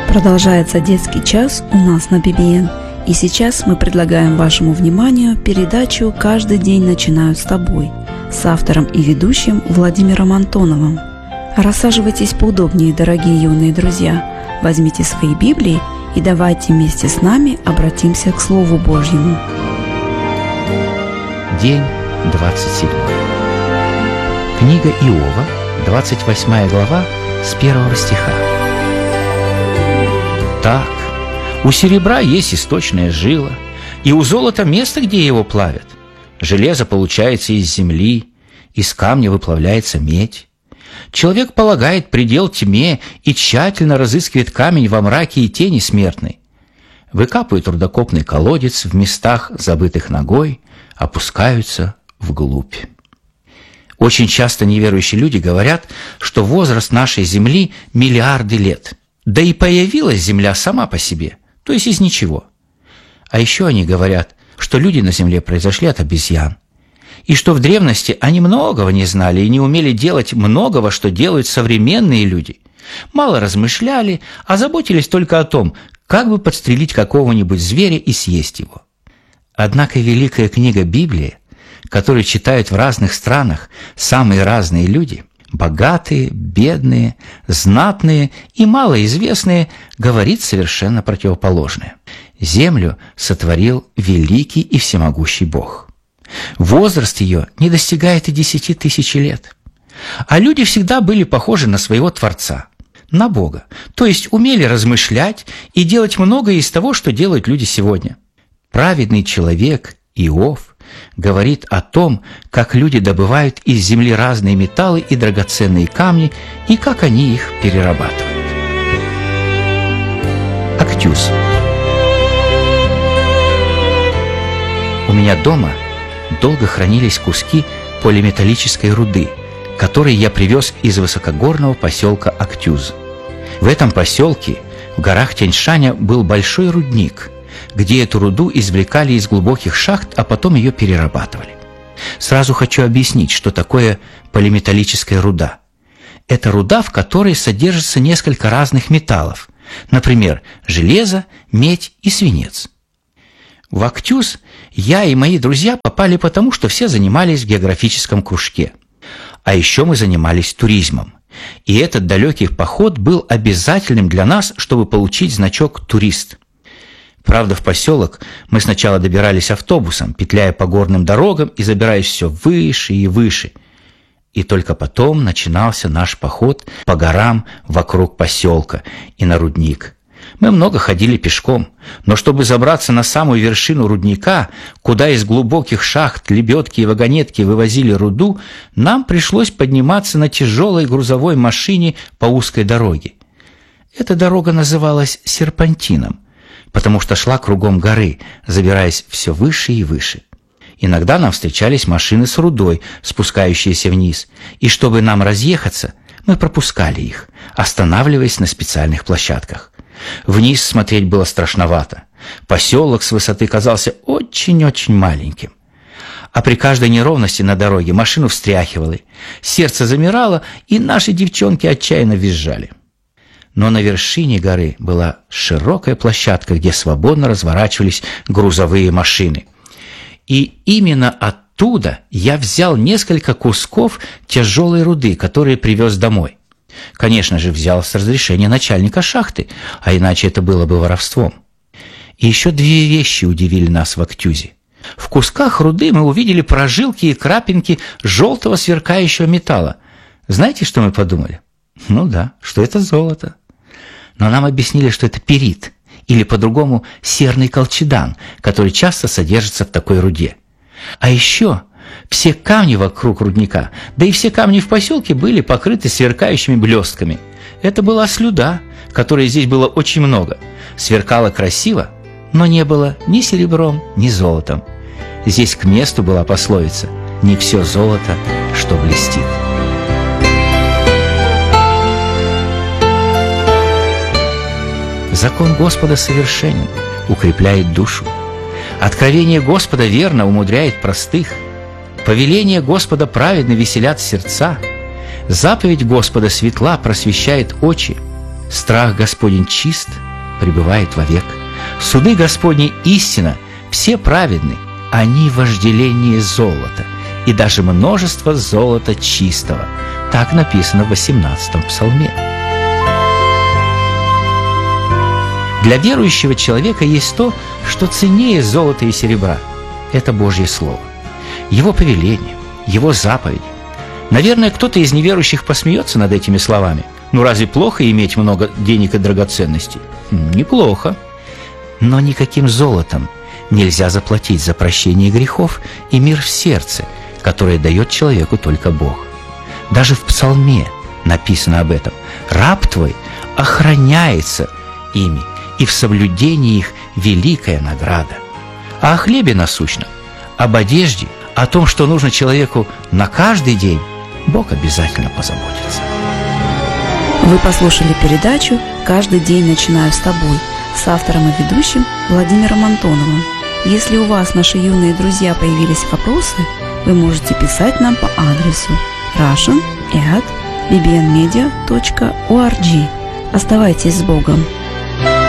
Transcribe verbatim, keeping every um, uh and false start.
Продолжается детский час у нас на би би эн. И сейчас мы предлагаем вашему вниманию передачу «Каждый день начинают с тобой» с автором и ведущим Владимиром Антоновым. Рассаживайтесь поудобнее, дорогие юные друзья. Возьмите свои Библии и давайте вместе с нами обратимся к Слову Божьему. День двадцать седьмой. Книга Иова, двадцать восьмая глава, с первого стиха. Так, у серебра есть источная жила, и у золота место, где его плавят. Железо получается из земли, из камня выплавляется медь. Человек полагает предел тьме и тщательно разыскивает камень во мраке и тени смертной. Выкапывают рудокопный колодец в местах, забытых ногой, опускаются вглубь. Очень часто неверующие люди говорят, что возраст нашей Земли – миллиарды лет. Да и появилась Земля сама по себе, то есть из ничего. А еще они говорят, что люди на Земле произошли от обезьян, и что в древности они многого не знали и не умели делать многого, что делают современные люди. Мало размышляли, а заботились только о том, как бы подстрелить какого-нибудь зверя и съесть его. Однако великая книга Библия, которую читают в разных странах самые разные люди, богатые, бедные, знатные и малоизвестные, говорит совершенно противоположное. Землю сотворил великий и всемогущий Бог. Возраст ее не достигает и десяти тысяч лет. А люди всегда были похожи на своего Творца, на Бога, то есть умели размышлять и делать многое из того, что делают люди сегодня. Праведный человек Иов говорит о том, как люди добывают из земли разные металлы и драгоценные камни, и как они их перерабатывают. Актюз. У меня дома долго хранились куски полиметаллической руды, которые я привез из высокогорного поселка Актюз. В этом поселке, в горах Тяньшаня, был большой рудник, где эту руду извлекали из глубоких шахт, а потом ее перерабатывали. Сразу хочу объяснить, что такое полиметаллическая руда. Это руда, в которой содержится несколько разных металлов, например, железо, медь и свинец. В Актюз я и мои друзья попали потому, что все занимались в географическом кружке. А еще мы занимались туризмом. И этот далекий поход был обязательным для нас, чтобы получить значок «турист». Правда, в поселок мы сначала добирались автобусом, петляя по горным дорогам и забираясь все выше и выше. И только потом начинался наш поход по горам вокруг поселка и на рудник. Мы много ходили пешком, но чтобы забраться на самую вершину рудника, куда из глубоких шахт лебедки и вагонетки вывозили руду, нам пришлось подниматься на тяжелой грузовой машине по узкой дороге. Эта дорога называлась серпантином, потому что шла кругом горы, забираясь все выше и выше. Иногда нам встречались машины с рудой, спускающиеся вниз, и чтобы нам разъехаться, мы пропускали их, останавливаясь на специальных площадках. Вниз смотреть было страшновато. Поселок с высоты казался очень-очень маленьким. А при каждой неровности на дороге машину встряхивало, сердце замирало, и наши девчонки отчаянно визжали. Но на вершине горы была широкая площадка, где свободно разворачивались грузовые машины. И именно оттуда я взял несколько кусков тяжелой руды, которые привез домой. Конечно же, взял с разрешения начальника шахты, а иначе это было бы воровством. И еще две вещи удивили нас в Актюзе. В кусках руды мы увидели прожилки и крапинки желтого сверкающего металла. Знаете, что мы подумали? Ну да, что это золото. Но нам объяснили, что это пирит, или по-другому серный колчедан, который часто содержится в такой руде. А еще все камни вокруг рудника, да и все камни в поселке были покрыты сверкающими блестками. Это была слюда, которой здесь было очень много. Сверкала красиво, но не было ни серебром, ни золотом. Здесь к месту была пословица: «Не все золото, что блестит». Закон Господа совершенен, укрепляет душу. Откровение Господа верно умудряет простых. Повеление Господа праведно веселят сердца. Заповедь Господа светла просвещает очи. Страх Господень чист, пребывает вовек. Суды Господни истина, все праведны, они вожделение золота, и даже множество золота чистого. Так написано в восемнадцатом псалме. Для верующего человека есть то, что ценнее золота и серебра. Это Божье Слово, Его повеление, Его заповеди. Наверное, кто-то из неверующих посмеется над этими словами. Ну разве плохо иметь много денег и драгоценностей? Неплохо. Но никаким золотом нельзя заплатить за прощение грехов и мир в сердце, который дает человеку только Бог. Даже в псалме написано об этом. Раб твой охраняется ими, и в соблюдении их великая награда. А о хлебе насущном, об одежде, о том, что нужно человеку на каждый день, Бог обязательно позаботится. Вы послушали передачу «Каждый день начинаю с тобой» с автором и ведущим Владимиром Антоновым. Если у вас, наши юные друзья, появились вопросы, вы можете писать нам по адресу russian at b b n media dot org. Оставайтесь с Богом!